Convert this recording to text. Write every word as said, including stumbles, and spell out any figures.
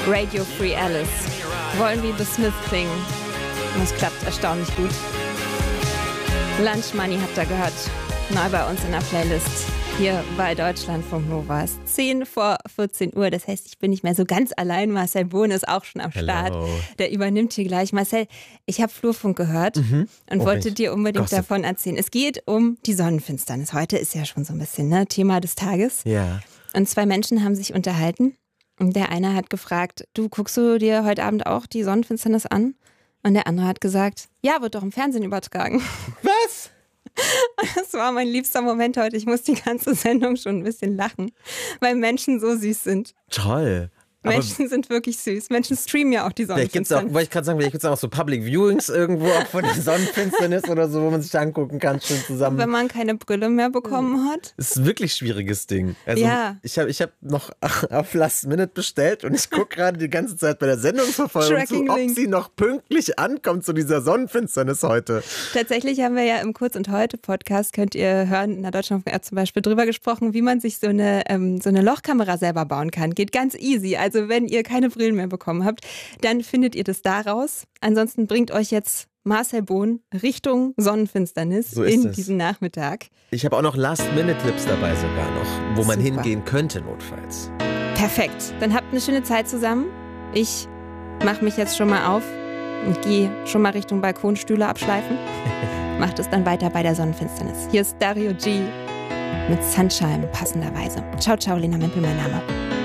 Radio Free Alice. Wollen wie The Smiths klingen. Und es klappt erstaunlich gut. Lunch Money habt ihr gehört. Neu bei uns in der Playlist. Hier bei Deutschlandfunk Nova. Es ist zehn vor vierzehn Uhr. Das heißt, ich bin nicht mehr so ganz allein. Marcel Bohn ist auch schon am Start. Hello. Der übernimmt hier gleich. Marcel, ich habe Flurfunk gehört mhm. und oh, wollte dir unbedingt Gossip. davon erzählen. Es geht um die Sonnenfinsternis. Heute ist ja schon so ein bisschen ne, Thema des Tages. Ja. Und zwei Menschen haben sich unterhalten. Und der eine hat gefragt, du, guckst du dir heute Abend auch die Sonnenfinsternis an? Und der andere hat gesagt, ja, wird doch im Fernsehen übertragen. Was? Das war mein liebster Moment heute. Ich muss die ganze Sendung schon ein bisschen lachen, weil Menschen so süß sind. Toll. Menschen sind wirklich süß. Menschen streamen ja auch die Vielleicht gibt es auch, Sonnenfinsternis. wollte ich gerade sagen, vielleicht gibt es auch so Public Viewings irgendwo auch von der Sonnenfinsternis oder so, wo man sich angucken kann, schön zusammen. Wenn man keine Brille mehr bekommen hat. Das ist ein wirklich schwieriges Ding. Also Ja. ich habe ich hab noch auf Last Minute bestellt und ich gucke gerade die ganze Zeit bei der Sendungsverfolgung zu, ob Tracking-Link. sie noch pünktlich ankommt zu dieser Sonnenfinsternis heute. Tatsächlich haben wir ja im Kurz und Heute Podcast, könnt ihr hören, in der Deutschlandfunk zum Beispiel drüber gesprochen, wie man sich so eine, ähm, so eine Lochkamera selber bauen kann. Geht ganz easy. Also wenn ihr keine Brillen mehr bekommen habt, dann findet ihr das da raus. Ansonsten bringt euch jetzt Marcel Bohn Richtung Sonnenfinsternis So ist in es. diesen Nachmittag. Ich habe auch noch Last-Minute-Clips dabei sogar noch, wo man Super. hingehen könnte notfalls. Perfekt. Dann habt eine schöne Zeit zusammen. Ich mache mich jetzt schon mal auf und gehe schon mal Richtung Balkonstühle abschleifen. Macht es dann weiter bei der Sonnenfinsternis. Hier ist Dario G. mit Sunshine passenderweise. Ciao, ciao, Lena Mempel, mein Name.